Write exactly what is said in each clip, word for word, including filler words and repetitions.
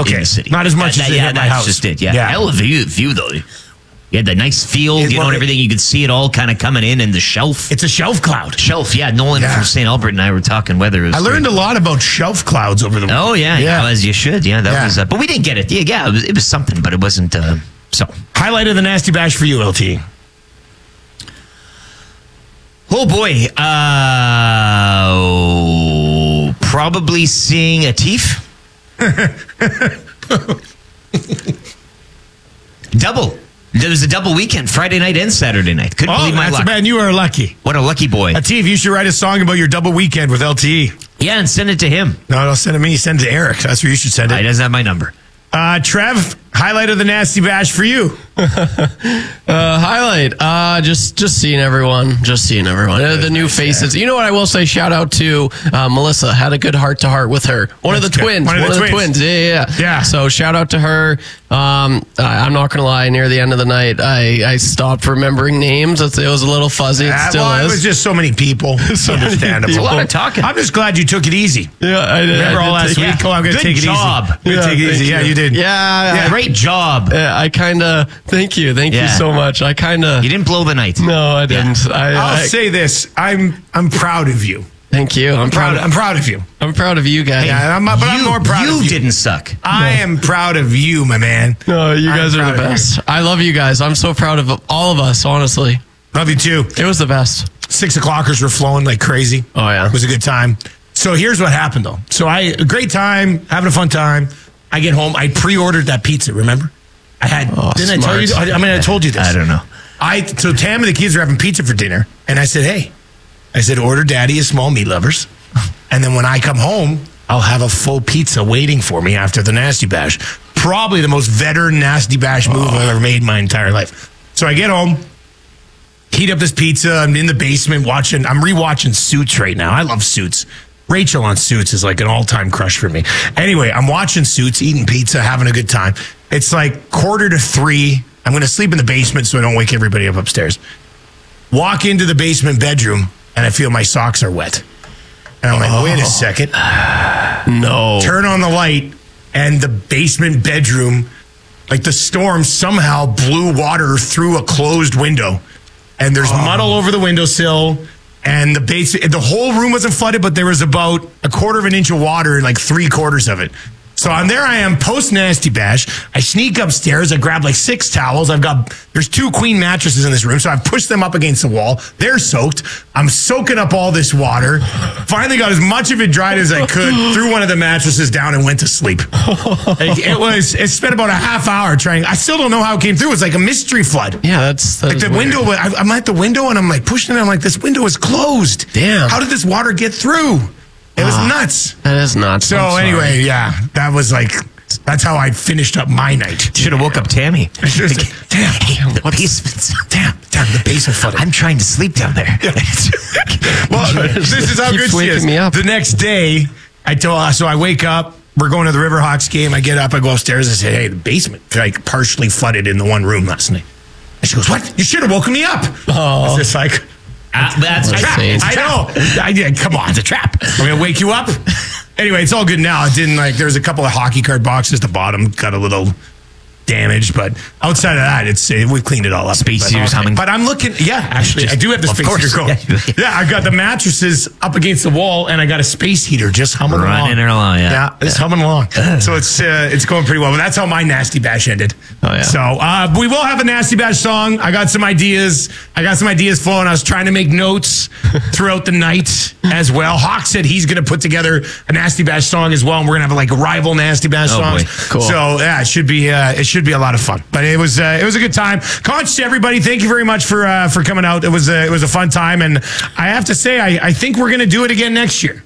okay. in the city. Not as much that, as that, they yeah, hit my that's house. just it. Yeah, Yeah. hell of a view, view though. You had the nice field, It- you know, well, and it- everything. You could see it all kind of coming in, and the shelf. It's a shelf cloud. Shelf, yeah. Nolan Yeah. from Saint Albert and I were talking weather. I learned a lot about shelf clouds over the weekend. Oh yeah, yeah, Yeah. as you should. Yeah, that Yeah. was. Uh, but we didn't get it. Yeah, yeah, it was, it was something, but it wasn't. Uh, so Highlight of the Nasty Bash for you, L T. Oh boy, uh, probably seeing a Teef. Double. There was a double weekend, Friday night and Saturday night. Couldn't Oh, believe my that's luck. bad. You are lucky. What a lucky boy. Atif, you should write a song about your double weekend with L T E. Yeah, and send it to him. No, don't send it to me. Send it to Eric. That's where you should send He it. doesn't have my number. Uh, Trev, highlight of the Nasty Bash for you. Uh, highlight, uh, just just seeing everyone, just seeing everyone. Uh, the new faces. You know what I will say? Shout out to uh, Melissa. Had a good heart to heart with her. One That's of the good. twins. One of the twins. twins. Yeah, yeah, yeah. Yeah. So shout out to her. Um, I, I'm not gonna lie. Near the end of the night, I, I stopped remembering names. It, it was a little fuzzy. It Uh, still well, it is. was just so many people. It's So many understandable. people. A lot of talking. I'm just glad you took it easy. yeah, I did. Remember I all did last take- week? Oh, I'm going to Good take it job. easy. I'm gonna Yeah, take it thank easy. Yeah, you. you did. Yeah, Yeah. Great job. yeah, I kind of. Thank you, thank Yeah. you so much. I kind of. You didn't blow the night. No, I didn't. I, I'll I, say this. I'm I'm proud of you. Thank you. I'm Proud. proud. I'm proud of you. I'm proud of you guys. Yeah, I'm, but you, I'm more proud you of you. didn't suck. I am proud of you, my man. No, you I'm guys are proud the of you. best. I love you guys. I'm so proud of all of us, honestly. Love you too. It was the best. Six o'clockers were flowing like crazy. Oh, yeah. It was a good time. So here's what happened though. So I a great time, having a fun time. I get home. I pre-ordered that pizza. Remember? I had. Oh, didn't I tell you? smart. I, I mean, I told you this. I don't know. I so Tam and the kids were having pizza for dinner, and I said, "Hey," I said, "Order Daddy a small meat lovers, and then when I come home, I'll have a full pizza waiting for me after the Nasty Bash." Probably the most veteran Nasty Bash move I've ever made in my entire life. So I get home, heat up this pizza. I'm in the basement watching. I'm rewatching Suits right now. I love Suits. Rachel on Suits is like an all-time crush for me. Anyway, I'm watching Suits, eating pizza, having a good time. It's like quarter to three. I'm going to sleep in the basement so I don't wake everybody up upstairs. Walk into the basement bedroom, and I feel my socks are wet. And I'm like, wait a second. No. Turn on the light, and the basement bedroom, like the storm somehow blew water through a closed window. And there's mud all over the windowsill. And the base, the whole room wasn't flooded, but there was about a quarter of an inch of water in like three quarters of it. So I'm there. I am post Nasty Bash. I sneak upstairs. I grab like six towels. I've got there's two queen mattresses in this room, so I've pushed them up against the wall. They're soaked. I'm soaking up all this water. Finally got as much of it dried as I could. Threw one of the mattresses down and went to sleep. Like, it was. It spent about a half hour trying. I still don't know how it came through. It was like a mystery flood. Yeah, that's, that's Like the weird. window, I- I'm at the window and I'm like pushing it. I'm like, this window is closed. Damn. How did this water get through? It was Ah. nuts. That is nuts. So I'm sorry. anyway, yeah, that was like, that's how I finished up my night. Should have woke up Tammy. I should've said, damn, Hey, the what's- basement's damn, damn, the basement flooded. I'm trying to sleep down there. Well, this is how Keeps good she waking is. me up. The next day, I told, so I wake up. We're going to the Riverhawks game. I get up. I go upstairs. I say, hey, the basement like partially flooded in the one room last night. And she goes, what? You should have woken me up. Oh. It's just like, Ah, that's That's trap. insane. It's a I trap. know. I, yeah, come on, it's a trap. I'm gonna wake you up. Anyway, it's all good now. It didn't like. There's a couple of hockey card boxes. The bottom got a little damaged, but outside of that, it's uh, we cleaned it all up. Space but, heaters humming. But I'm looking. Yeah, actually, Just- I do have the of space course. heater going. Yeah. Yeah, I've got the mattresses up against the wall, and I got a space heater just humming Running along. along, yeah. Yeah, it's humming along. So it's uh, it's going pretty well. But that's how my Nasty Bash ended. Oh, yeah. So uh, we will have a Nasty Bash song. I got some ideas. I got some ideas flowing. I was trying to make notes throughout the night as well. Hawk said he's going to put together a Nasty Bash song as well, and we're going to have like rival Nasty Bash Oh, songs. boy. Cool. So yeah, it should be uh, it should be a lot of fun. But it was uh, it was a good time. Conch to everybody, thank you very much for uh, for coming out. It was a, it was a fun time, and I have to say I, I think we're going to do it again next year.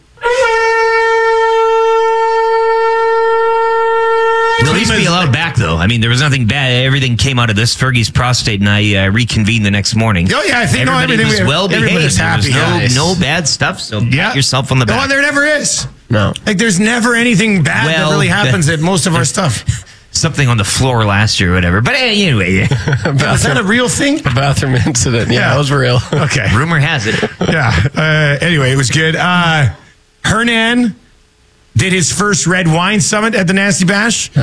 We'll at least be allowed back, though. I mean, there was nothing bad. Everything came out of this. Fergie's prostate and I uh, reconvened the next morning. Oh, yeah, I think- no, everybody everything- was well everybody behaved. was There was happy. no, Nice. no bad stuff, so Yeah, pat yourself on the back. No, there never is. No. Like there's never anything bad Well, that really happens the- at most of our stuff. Something on the floor last year or whatever. But anyway, Is that a real thing? The bathroom incident. Yeah, Yeah. that was real. Okay. rumor has it. Yeah. Uh, anyway, it was good. Uh, Hernan did his first red wine summit at the Nasty Bash.